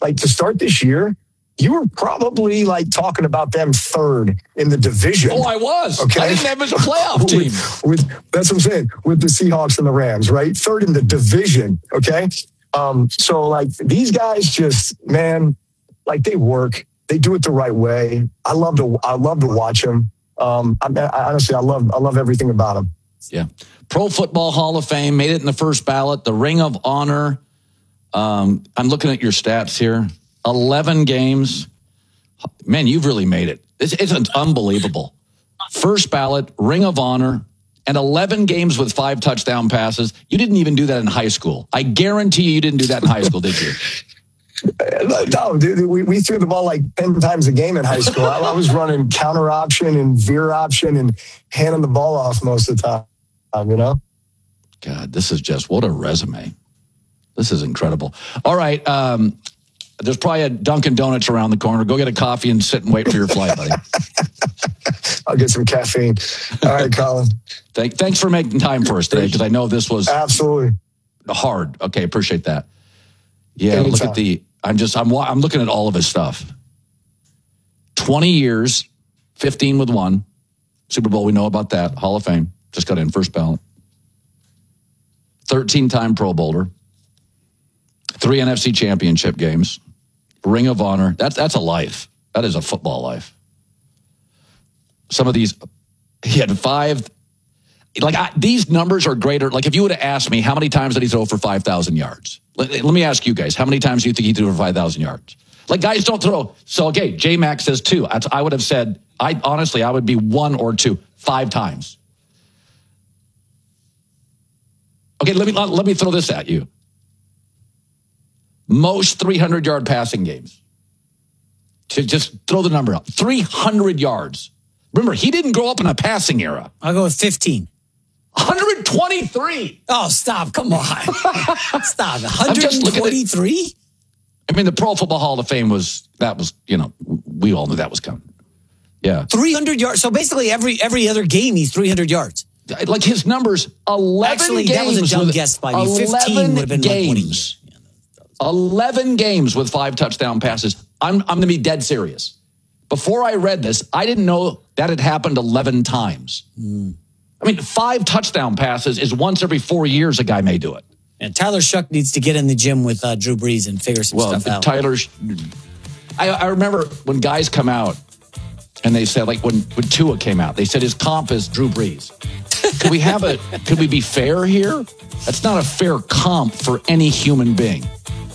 like to start this year, you were probably like talking about them third in the division. Oh, I was. Okay. I didn't have them as a playoff team. That's what I'm saying, with the Seahawks and the Rams, right? Third in the division, okay? So, like, these guys just, man, like, they work. They do it the right way. I love to watch them. Honestly, I love everything about them. Yeah. Pro Football Hall of Fame, made it in the first ballot. The Ring of Honor. I'm looking at your stats here. 11 games. Man, you've really made it. It's unbelievable. First ballot, Ring of Honor, and 11 games with 5 touchdown passes. You didn't even do that in high school. I guarantee you didn't do that in high school, did you? No, dude, we threw the ball like 10 times a game in high school. I was running counter option and veer option and handing the ball off most of the time, you know? God, this is just, what a resume. This is incredible. All right. There's probably a Dunkin' Donuts around the corner. Go get a coffee and sit and wait for your flight, buddy. I'll get some caffeine. All right, Colin. Thanks for making time for us today, because I know this was absolutely hard. Okay, appreciate that. Yeah, anytime. Look at I'm looking at all of his stuff. 20 years, 15 with 1. Super Bowl, we know about that. Hall of Fame, just got in first ballot. 13-time Pro Bowler. 3 NFC championship games. Ring of Honor. That's a life. That is a football life. Some of these, he had 5. These numbers are greater. Like, if you would have asked me, how many times did he throw for 5,000 yards? Let me ask you guys, how many times do you think he threw for 5,000 yards? Like, guys don't throw. So, okay, J-Mac says 2. I would have said, I would be 1 or 2, 5 times. Okay, let me throw this at you. Most 300-yard passing games. Just throw the number out. 300 yards. Remember, he didn't grow up in a passing era. I'll go with 15. 123. Oh, stop. Come on. Stop. 123? I mean, the Pro Football Hall of Fame we all knew that was coming. Yeah. 300 yards. So basically every other game, he's 300 yards. Like, his numbers, 11 Actually, games. That was a dumb guess by me. 15 would have been games. 11 games with 5 touchdown passes. I'm going to be dead serious. Before I read this, I didn't know that had happened 11 times. I mean, 5 touchdown passes is once every 4 years a guy may do it. And Tyler Shuck needs to get in the gym with Drew Brees and figure some stuff out. I remember when guys come out and they said, like when Tua came out, they said his comp is Drew Brees. Could we be fair here? That's not a fair comp for any human being.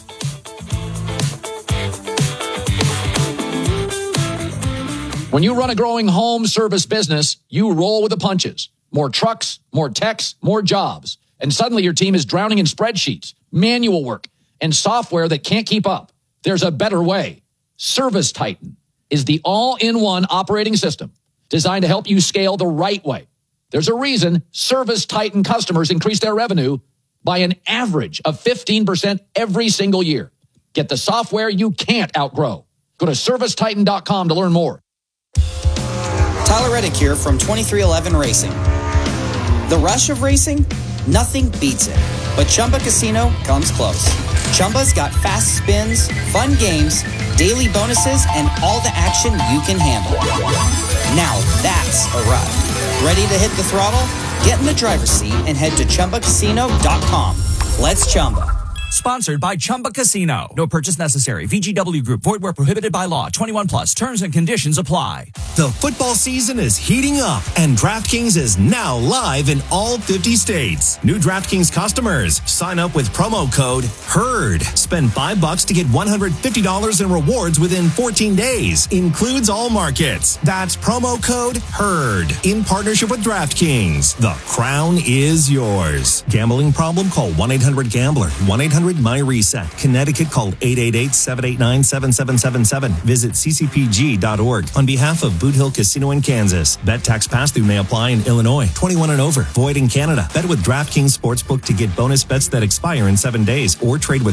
When you run a growing home service business, you roll with the punches. More trucks, more techs, more jobs. And suddenly your team is drowning in spreadsheets, manual work, and software that can't keep up. There's a better way. Service Titan is the all-in-one operating system designed to help you scale the right way. There's a reason Service Titan customers increase their revenue by an average of 15% every single year. Get the software you can't outgrow. Go to servicetitan.com to learn more. Tyler Reddick here from 2311 Racing. The rush of racing? Nothing beats it. But Chumba Casino comes close. Chumba's got fast spins, fun games, daily bonuses, and all the action you can handle. Now that's a ride. Ready to hit the throttle? Get in the driver's seat and head to ChumbaCasino.com. Let's Chumba. Sponsored by Chumba Casino. No purchase necessary. VGW Group. Void where prohibited by law. 21 plus. Terms and conditions apply. The football season is heating up, and DraftKings is now live in all 50 states. New DraftKings customers, sign up with promo code HERD. Spend $5 to get $150 in rewards within 14 days. Includes all markets. That's promo code HERD. In partnership with DraftKings. The crown is yours. Gambling problem? Call 1-800-GAMBLER. 1-800-MY-RESET. Connecticut, call 888-789-7777. Visit ccpg.org. On behalf of Boot Hill Casino in Kansas. Bet tax pass-through may apply in Illinois. 21 and over. Void in Canada. Bet with DraftKings Sportsbook to get bonus bets that expire in 7 days or trade with DraftKings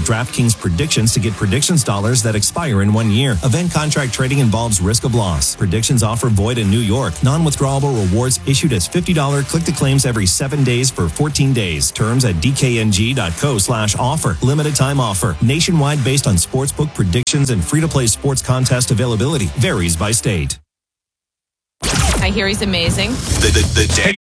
DraftKings predictions to get predictions dollars that expire in 1 year. Event contract trading involves risk of loss. Predictions offer void in New York. Non-withdrawable rewards issued as $50 click-to-claims every 7 days for 14 days. Terms at dkng.co/offer. Limited time offer. Nationwide based on sportsbook predictions and free-to-play sports contest availability. Varies by state. I hear he's amazing. The